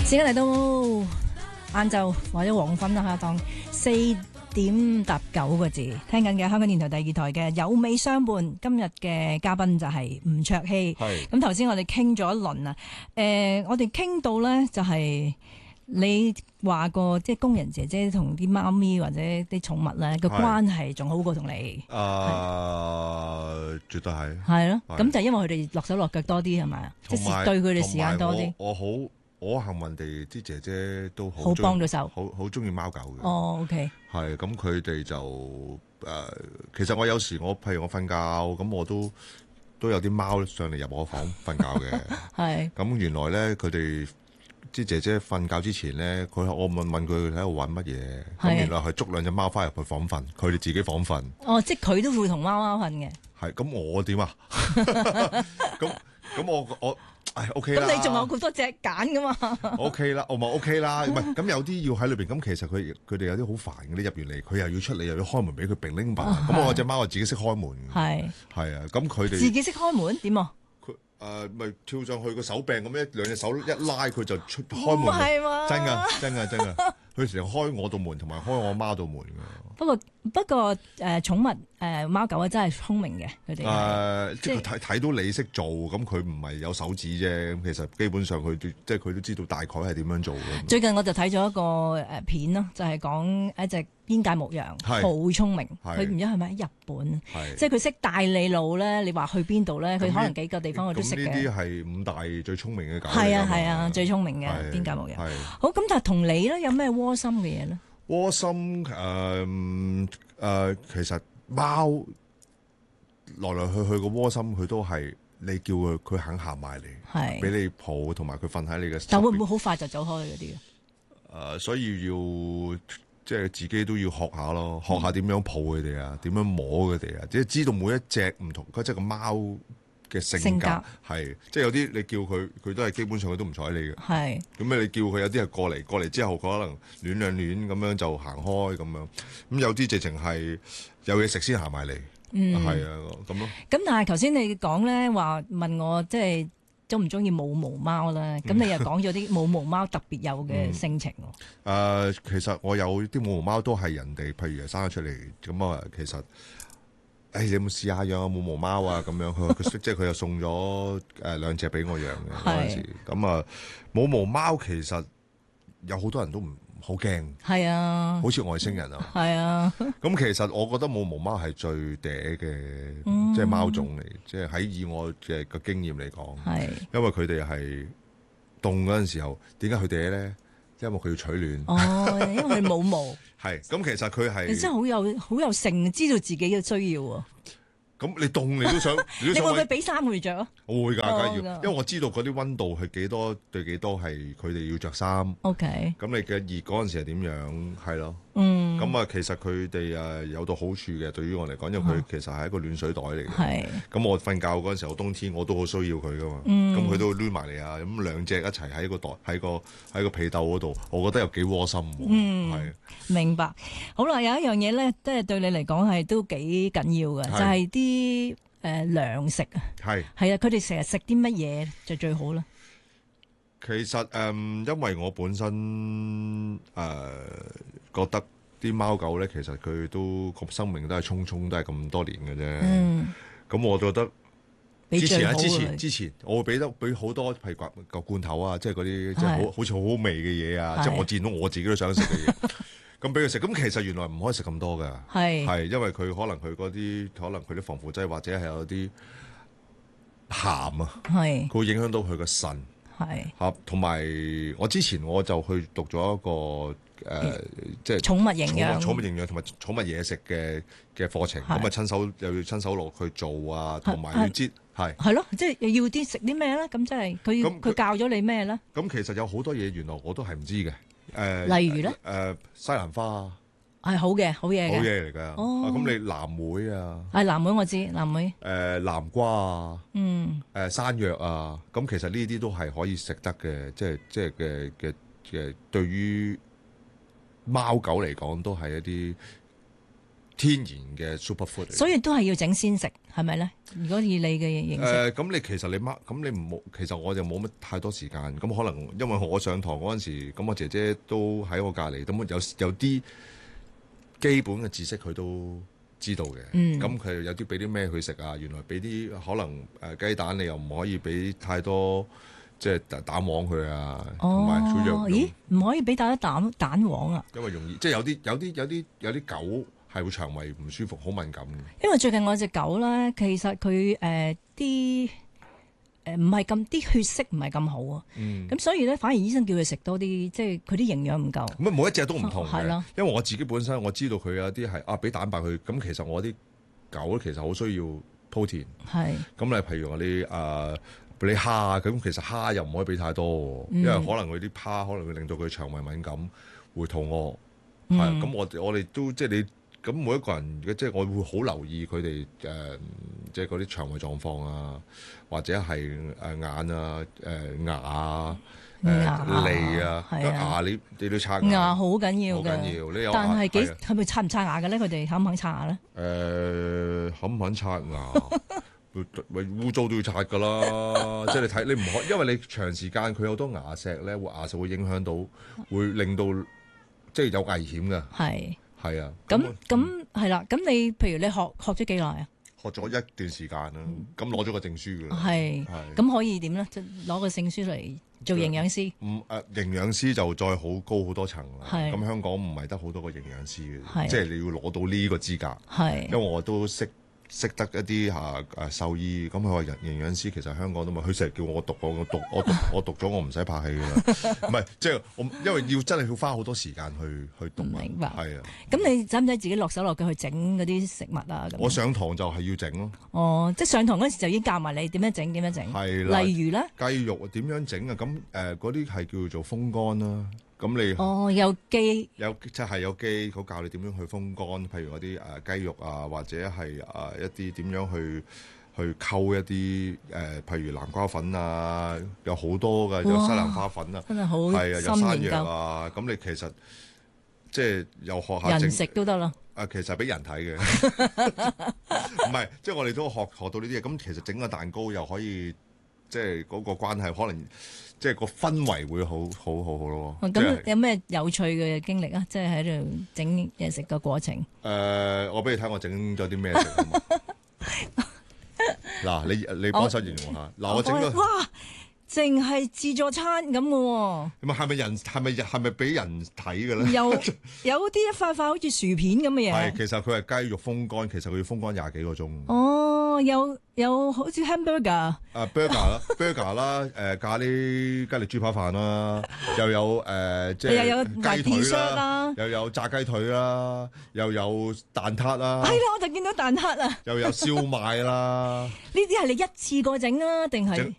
時間嚟到晏晝或者黃昏啦嚇，當4:09個字，聽緊嘅香港電台第二台嘅有味相伴。今日嘅嘉賓就係吳卓羲。 係咁頭先我哋傾咗一輪啊，我哋傾到咧就係你話過，即係工人姐姐同啲貓咪或者啲寵物咧個關係仲好過同你。 絕對係。 係咯， 係咁就因為佢哋落手落腳多啲係咪啊？即係對佢哋時間多啲。 我幸運地啲姐姐都好幫到手， 好中意貓狗嘅。 哦，OK。 係咁，佢哋就其實我有時譬如我瞓覺咁，我都有啲貓上嚟入我房瞓覺嘅。 係。 咁原來咧，佢哋啲姐姐瞓覺之前咧，我問佢喺度玩乜嘢，咁原來係捉兩隻貓翻入去房瞓，佢哋自己房瞓。 哦，即係佢都會同貓貓瞓嘅。 係，咁我點啊？咁我OK 啦。 咁你仲有好多隻揀噶嘛 ？OK 啦，我咪 OK 啦。唔係，咁有啲要喺裏邊。咁其實佢哋有啲好煩嘅，你入完嚟，佢又要出嚟，又要開門俾佢並拎埋。咁我隻貓我自己識開門。係啊，咁佢哋自己識開門點啊？ 佢咪跳上去個手柄咁兩隻手一拉，佢就出開門。 係嘛？ 真㗎。佢成日開我道門同埋開我媽道門㗎。 不過寵物貓狗真係聰明嘅，佢哋即係佢睇到你識做，咁佢唔係有手指啫。咁其實基本上佢都知道大概係點樣做嘅。 最近我就睇咗一個片咯，就係講一隻邊界牧羊，好聰明。佢唔知係咪喺日本？即係佢識帶你路咧。你話去邊度咧？佢可能幾個地方佢都識嘅。 呢啲係5大最聰明嘅狗。 係啊，最聰明嘅邊界牧羊。好，咁但係同你咧有咩窩心嘅嘢咧？ 窩心其實貓來來去去個窩心，佢都係你叫佢肯行埋嚟，俾你抱，同埋佢瞓喺你嘅。 但會唔會好快就走開嗰啲？ 所以要即係自己都要學下咯，學下點樣抱佢哋啊，點樣摸佢哋啊，即係知道每一隻唔同，即係個貓嘅性格係，即係有啲你叫佢都係基本上佢都唔睬你嘅。係咁你叫佢有啲係過嚟之後，佢可能亂兩亂咁樣就行開咁樣。咁有啲直情係有嘢食先行埋嚟。係啊咁咯。咁但係頭先你講咧話問我即係中唔中意冇毛貓咧？咁你又講咗啲冇毛貓特別有嘅性情喎。 其實我有啲冇毛貓都係人哋，譬如生咗出嚟咁啊，其實。你有冇試下養冇毛貓啊？咁樣佢即係佢又送咗2隻俾我養嘅嗰陣時。咁啊冇毛貓其實有好多人都唔好驚。係啊，好似外星人啊。係啊。咁其實我覺得冇毛貓係最嗲嘅，即係貓種嚟。即係喺以我嘅經驗嚟講，因為佢哋係凍嗰陣時候，點解佢嗲咧？因為佢要取暖。 哦，因為佢冇毛。 係，咁其實佢係， 你真係好有性，知道自己嘅需要啊！ 咁你凍你都想， 你會唔會俾衫佢着啊？ 我會㗎，梗係要，因為我知道嗰啲溫度係幾多對幾多係佢哋要着衫。OK。咁你嘅熱嗰陣時係點樣？係咯。咁啊，其實佢哋有到好處嘅，對於我嚟講，因為佢其實係一個暖水袋嚟嘅。係。咁我瞓覺嗰陣時候，冬天我都好需要佢㗎嘛。咁佢都會攣埋嚟啊！咁2隻一齊喺個袋喺個被竇嗰度，我覺得又幾窩心喎。係。明白。 好啦，有一樣嘢咧，即係對你嚟講係都幾緊要嘅，就係啲糧食啊。係啊，佢哋成日食啲乜嘢就最好啦。 其實因為我本身覺得啲貓狗咧，其實佢都個生命都係匆匆，都係咁多年嘅啫。咁我覺得之前我會俾好多譬如個罐頭啊，即係嗰啲即係好似好好味嘅嘢啊，即係我見到我自己都想食嘅嘢。咁俾佢食，咁其實原來唔可以食咁多㗎。係因為佢可能佢嗰啲防腐劑或者係有啲鹹啊，佢會影響到佢個腎。同埋我之前我就去讀咗一個即係寵物營養同埋寵物嘢食嘅課程，咁啊又要親手落去做啊，同埋要知係咯，即係要啲食啲咩咧？咁即係佢教咗你咩咧？咁其實有好多嘢原來我都係唔知嘅。例如咧，西蘭花啊，係好嘢嚟㗎。咁你藍莓啊，藍莓我知藍莓。南瓜啊，山藥啊，咁其實呢啲都係可以食得嘅，即係嘅對於貓狗嚟講都係一啲天然嘅 superfood。 所以都係要整鮮食，係咪咧？如果以你嘅認識， 咁你其實你咁你冇，其實我就冇乜太多時間。咁可能因為我上堂嗰陣時，咁我姐姐都喺我隔離，咁有啲基本嘅知識佢都知道嘅。咁佢有啲俾啲咩佢食啊？原來俾啲可能雞蛋，你又唔可以俾太多。即係蛋黃佢啊，同埋佢肉。 咦？唔可以俾蛋黃啊？ 因為容易，即係有啲狗係會腸胃唔舒服，好敏感嘅。 因為最近我隻狗咧，其實佢啲唔係咁啲血色唔係咁好啊。咁所以咧，反而醫生叫佢食多啲，即係佢啲營養唔夠。 咁每一隻都唔同嘅。 咯。 因為我自己本身我知道佢有啲係俾蛋白佢，咁其實我啲狗其實好需要 protein。係。咁你譬如我啲俾你蝦啊，咁其實蝦又唔可以俾太多，因為可能佢啲蝦可能會令到佢腸胃敏感，會肚餓。係咁我哋都即係你咁每一個人即係我會好留意佢哋即係嗰啲腸胃狀況啊，或者係眼啊、牙啊、脷啊，牙你都刷牙。 牙好緊要㗎， 好緊要。你有但係係咪刷唔刷牙嘅咧？佢哋肯唔肯刷牙咧？ 肯唔肯刷牙？污糟都要刷噶啦，即係你睇你唔可，因為你長時間佢有好多牙石咧，牙石會影響到，會令到即係有危險㗎。係啊。 咁係啦。咁你譬如你學咗幾耐啊？ 學咗一段時間啦，咁攞咗個證書㗎。 係。咁可以點咧？即攞個證書嚟做營養師。 營養師就再好高好多層啦。咁香港唔係得好多個營養師嘅，即係你要攞到呢個資格。因為我都識得一啲獸醫，咁佢話營養師其實香港都冇，佢成日叫我讀，我讀咗我唔使拍戲㗎啦，唔係即係我因為真係要花好多時間去讀。 明白。 係啊。咁你使唔使自己落手落腳去整嗰啲食物啊？ 我上堂就係要整咯。 即係上堂嗰時就已經教埋你點樣整。係啦。例如咧， 雞肉點樣整啊？咁嗰啲係叫做風乾啦。咁你有機即係有機，佢教你點樣去風乾，譬如嗰啲雞肉啊，或者係一啲點樣去溝一啲譬如南瓜粉啊，有好多嘅，有西蘭花粉啊， 真係好係啊，有山藥啊，咁你其實即係又學下人食都得啦。 其實係俾人睇嘅，唔係，即係我哋都學到呢啲嘢。咁其實整個蛋糕又可以，即係嗰個關係可能。即係個氛圍會好咯。 咁有咩有趣嘅經歷啊？即係喺度整嘢食嘅過程。 我俾你睇我整咗啲咩食啊嘛。嗱，你幫手形容下。嗱，我整咗。 哇！淨係自助餐咁嘅喎。 係咪俾人睇嘅咧？ 有啲一塊塊好似薯片咁嘅嘢。 係，其實佢係雞肉風乾，其實佢要風乾20幾個鐘。 有好似 hamburger。 burger 啦，咖喱豬扒飯啦，又有即係又有雞腿啦， 又有炸雞腿啦，又有蛋撻啦。 係啦，我就見到蛋撻啊。 又有燒賣啦。 呢啲係你一次過整啊，定係？